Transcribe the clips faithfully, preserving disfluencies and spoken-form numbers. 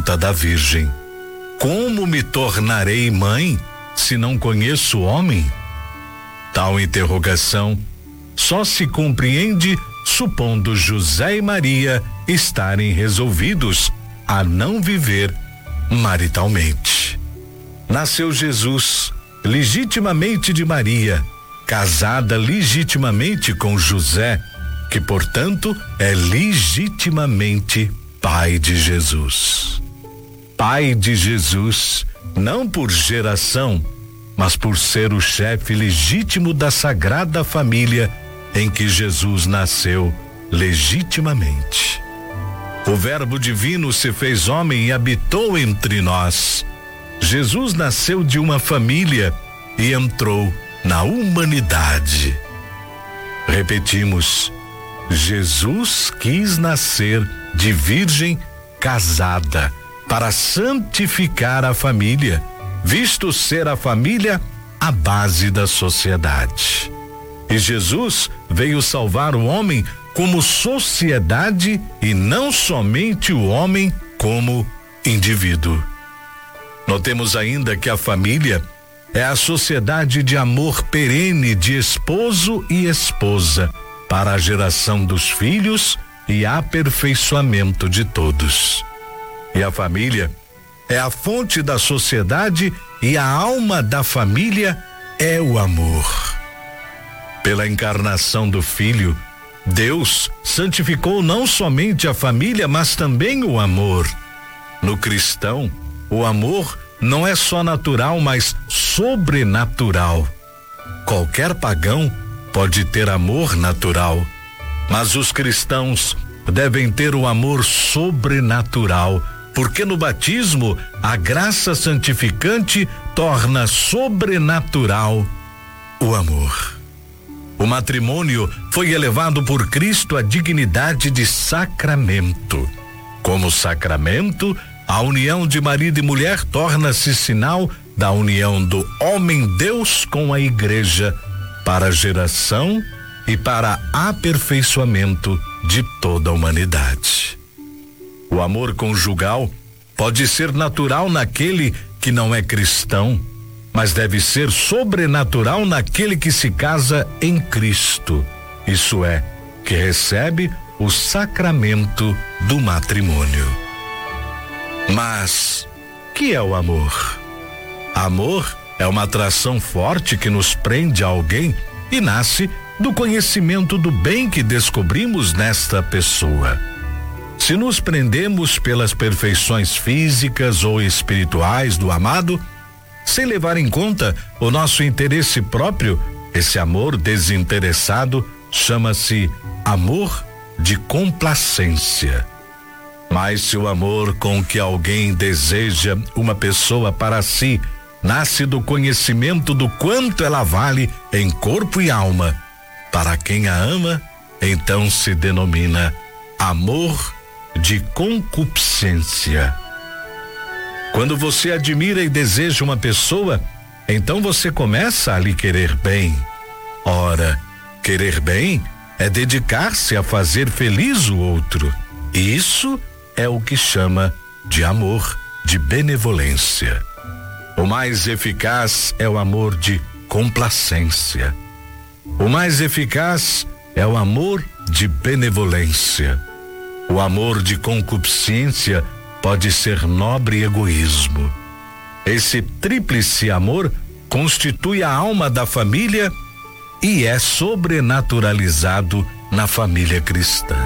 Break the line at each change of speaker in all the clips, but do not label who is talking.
pergunta da Virgem: como me tornarei mãe se não conheço homem? Tal interrogação só se compreende supondo José e Maria estarem resolvidos a não viver maritalmente. Nasceu Jesus legitimamente de Maria, casada legitimamente com José, que portanto é legitimamente pai de Jesus. Pai de Jesus, não por geração, mas por ser o chefe legítimo da Sagrada Família em que Jesus nasceu legitimamente. O Verbo Divino se fez homem e habitou entre nós. Jesus nasceu de uma família e entrou na humanidade. Repetimos, Jesus quis nascer de virgem casada para santificar a família, visto ser a família a base da sociedade. E Jesus veio salvar o homem como sociedade e não somente o homem como indivíduo. Notemos ainda que a família é a sociedade de amor perene de esposo e esposa para a geração dos filhos e aperfeiçoamento de todos. E a família é a fonte da sociedade e a alma da família é o amor. Pela encarnação do Filho, Deus santificou não somente a família, mas também o amor. No cristão, o amor não é só natural, mas sobrenatural. Qualquer pagão pode ter amor natural, mas os cristãos devem ter o amor sobrenatural, porque no batismo a graça santificante torna sobrenatural o amor. O matrimônio foi elevado por Cristo à dignidade de sacramento. Como sacramento, a união de marido e mulher torna-se sinal da união do homem-Deus com a Igreja para a geração e para aperfeiçoamento de toda a humanidade. O amor conjugal pode ser natural naquele que não é cristão, mas deve ser sobrenatural naquele que se casa em Cristo, isso é, que recebe o sacramento do matrimônio. Mas, que é o amor? Amor é uma atração forte que nos prende a alguém e nasce do conhecimento do bem que descobrimos nesta pessoa. Se nos prendemos pelas perfeições físicas ou espirituais do amado, sem levar em conta o nosso interesse próprio, esse amor desinteressado chama-se amor de complacência. Mas se o amor com que alguém deseja uma pessoa para si nasce do conhecimento do quanto ela vale em corpo e alma, para quem a ama, então se denomina amor de concupiscência. Quando você admira e deseja uma pessoa, então você começa a lhe querer bem. Ora, querer bem é dedicar-se a fazer feliz o outro. Isso é o que chama de amor de benevolência. O mais eficaz é o amor de complacência. O mais eficaz é o amor de benevolência. O amor de concupiscência pode ser nobre egoísmo. Esse tríplice amor constitui a alma da família e é sobrenaturalizado na família cristã.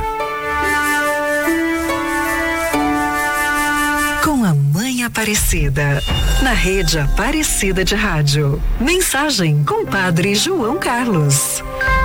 Com a Mãe Aparecida, na Rede Aparecida de Rádio. Mensagem com Padre João Carlos.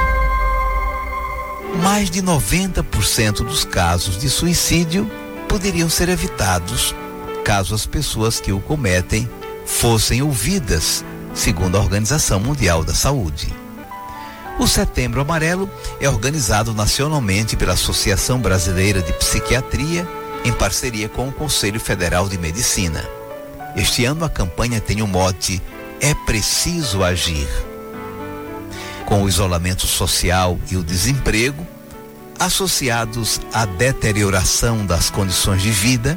Mais de noventa por cento dos casos de suicídio poderiam ser evitados caso as pessoas que o cometem fossem ouvidas, segundo a Organização Mundial da Saúde. O Setembro Amarelo é organizado nacionalmente pela Associação Brasileira de Psiquiatria, em parceria com o Conselho Federal de Medicina. Este ano a campanha tem o mote "É preciso agir". Com o isolamento social e o desemprego, associados à deterioração das condições de vida,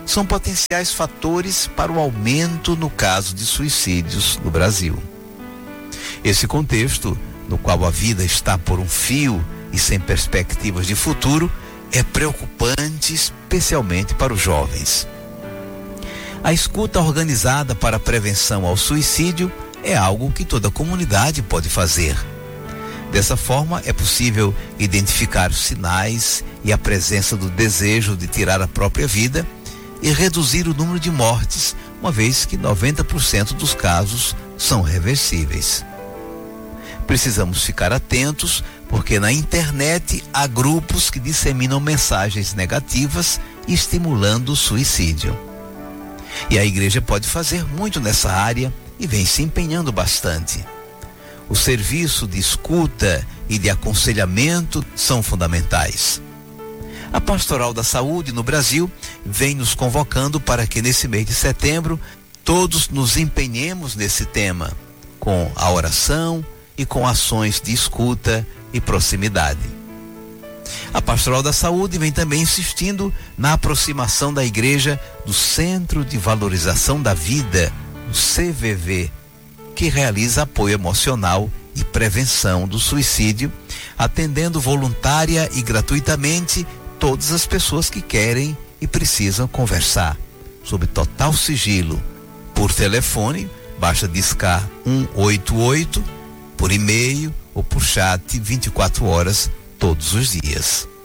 são potenciais fatores para o aumento no caso de suicídios no Brasil. Esse contexto, no qual a vida está por um fio e sem perspectivas de futuro, é preocupante, especialmente para os jovens. A escuta organizada para a prevenção ao suicídio é algo que toda comunidade pode fazer. Dessa forma, é possível identificar os sinais e a presença do desejo de tirar a própria vida e reduzir o número de mortes, uma vez que noventa por cento dos casos são reversíveis. Precisamos ficar atentos, porque na internet há grupos que disseminam mensagens negativas estimulando o suicídio. E a igreja pode fazer muito nessa área e vem se empenhando bastante. O serviço de escuta e de aconselhamento são fundamentais. A Pastoral da Saúde no Brasil vem nos convocando para que nesse mês de setembro todos nos empenhemos nesse tema, com a oração e com ações de escuta e proximidade. A Pastoral da Saúde vem também insistindo na aproximação da igreja do Centro de Valorização da Vida, o C V V, que realiza apoio emocional e prevenção do suicídio, atendendo voluntária e gratuitamente todas as pessoas que querem e precisam conversar, sob total sigilo. Por telefone, basta discar um oito oito, por e-mail ou por chat vinte e quatro horas todos os dias.